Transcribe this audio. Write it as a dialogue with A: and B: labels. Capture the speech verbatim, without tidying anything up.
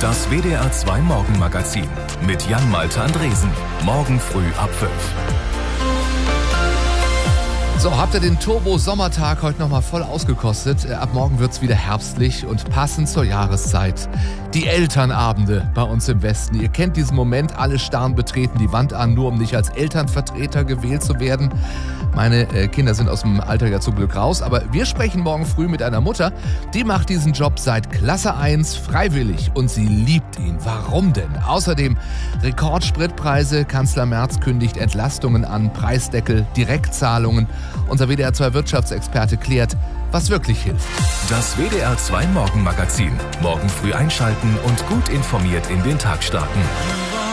A: Das W D R zwei Morgenmagazin mit Jan-Malte Andresen. Morgen früh ab fünf.
B: So, habt ihr den Turbo-Sommertag heute nochmal voll ausgekostet? Ab morgen wird's wieder herbstlich und passend zur Jahreszeit. Die Elternabende bei uns im Westen. Ihr kennt diesen Moment, alle starren betreten die Wand an, nur um nicht als Elternvertreter gewählt zu werden. Meine äh, Kinder sind aus dem Alter ja zum Glück raus, aber wir sprechen morgen früh mit einer Mutter, die macht diesen Job seit Klasse eins freiwillig und sie liebt ihn. Warum denn? Außerdem Rekordspritpreise, Kanzler Merz kündigt Entlastungen an, Preisdeckel, Direktzahlungen. Unser W D R zwei Wirtschaftsexperte klärt, was wirklich hilft.
A: Das W D R zwei Morgenmagazin. Morgen früh einschalten und gut informiert in den Tag starten.